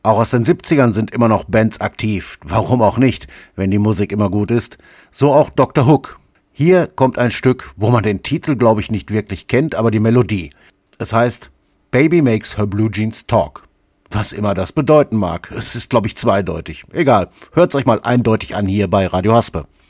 Auch aus den 70ern sind immer noch Bands aktiv. Warum auch nicht, wenn die Musik immer gut ist. So auch Dr. Hook. Hier kommt ein Stück, wo man den Titel, glaube ich, nicht wirklich kennt, aber die Melodie. Es heißt Baby Makes Her Blue Jeans Talk. Was immer das bedeuten mag. Es ist, glaube ich, zweideutig. Egal, hört's euch mal eindeutig an hier bei Radio Haspe.